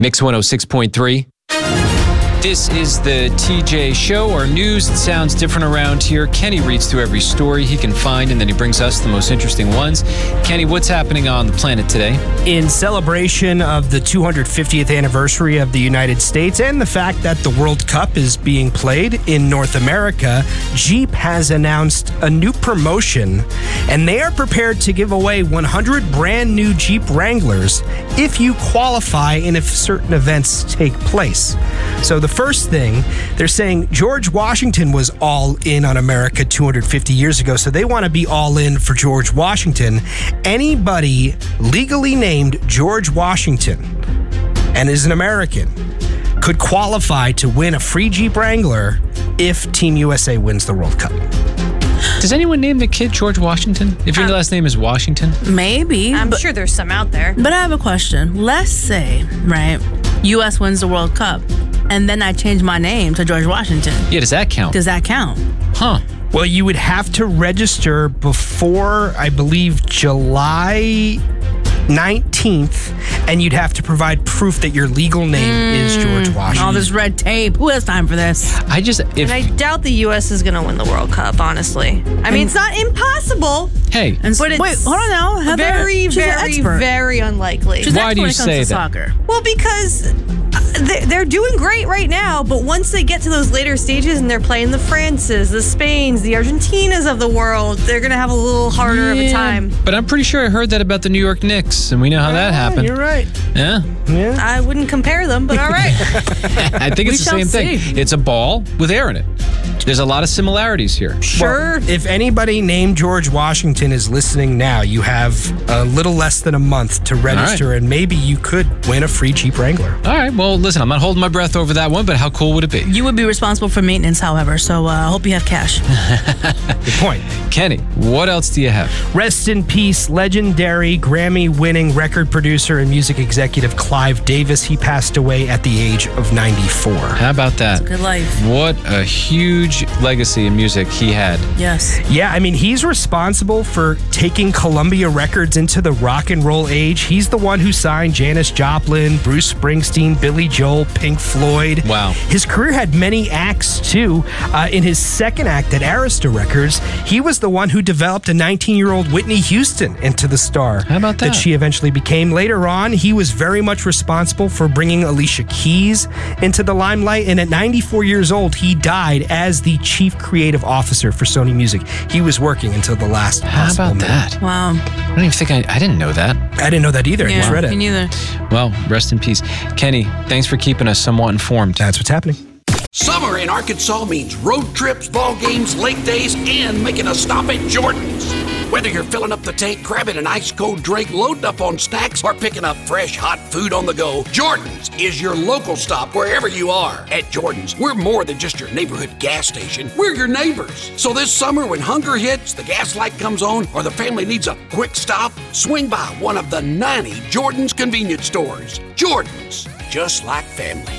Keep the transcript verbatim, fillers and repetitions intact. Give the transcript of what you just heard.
Mix one oh six point three. This is the T J Show, our news that sounds different around here. Kenny reads through every story he can find, and then he brings us the most interesting ones. Kenny, what's happening on the planet today? In celebration of the two hundred fiftieth anniversary of the United States and the fact that the World Cup is being played in North America, Jeep has announced a new promotion, and they are prepared to give away one hundred brand new Jeep Wranglers if you qualify and if certain events take place. So the first thing, they're saying George Washington was all in on America two hundred fifty years ago, so they want to be all in for George Washington. Anybody legally named George Washington and is an American could qualify to win a free Jeep Wrangler if Team U S A wins the World Cup. Does anyone name the kid George Washington? If your um, last name is Washington? Maybe. I'm sure there's some out there. But I have a question. Let's say, right, U S wins the World Cup, and then I change my name to George Washington. Yeah, does that count? Does that count? Huh. Well, you would have to register before, I believe, July nineteenth, and you'd have to provide proof that your legal name mm, is George Washington. All this red tape. Who has time for this? I just... If, and I doubt the U S is going to win the World Cup, honestly. I mean, it's not impossible. Hey. And but it's wait, hold on now. Heather, very, very, very unlikely. She's Why do you when it comes say to that? Soccer. Well, because they're doing great right now, but once they get to those later stages and they're playing the Frances, the Spains, the Argentinas of the world, they're going to have a little harder yeah, of a time. But I'm pretty sure I heard that about the New York Knicks, and we know how that happened. You're right. Yeah. Yeah. I wouldn't compare them, but all right. I think it's We the same shall thing. see. It's a ball with air in it. There's a lot of similarities here. Sure. Well, if anybody named George Washington is listening now, you have a little less than a month to register, right. and maybe you could win a free Jeep Wrangler. All right. Well, listen, I'm not holding my breath over that one, but how cool would it be? You would be responsible for maintenance, however, so I uh, hope you have cash. Good point. Kenny, what else do you have? Rest in peace, legendary Grammy-winning record producer and music executive Clive Davis. He passed away at the age of ninety-four. How about that? Good life. What a huge legacy in music he had. Yes. Yeah, I mean, he's responsible for taking Columbia Records into the rock and roll age. He's the one who signed Janis Joplin, Bruce Springsteen, Billy Joel, Pink Floyd. Wow. His career had many acts, too. Uh, in his second act at Arista Records, he was the one who developed a nineteen-year-old Whitney Houston into the star. How about that? That she eventually became. Later on, he was very much responsible for bringing Alicia Keys into the limelight, and at ninety-four years old, he died as the chief creative officer for Sony Music. He was working until the last How possible about minute. that? Wow. I don't even think I, I didn't know that. I didn't know that either. I Yeah, just read me it. neither. Well, rest in peace. Kenny, thanks for keeping us somewhat informed. That's what's happening. Summer in Arkansas means road trips, ball games, lake days, and making a stop at Jordan's. Whether you're filling up the tank, grabbing an ice-cold drink, loading up on snacks, or picking up fresh, hot food on the go, Jordan's is your local stop wherever you are. At Jordan's, we're more than just your neighborhood gas station. We're your neighbors. So this summer, when hunger hits, the gas light comes on, or the family needs a quick stop, swing by one of the ninety Jordan's convenience stores. Jordan's, just like family.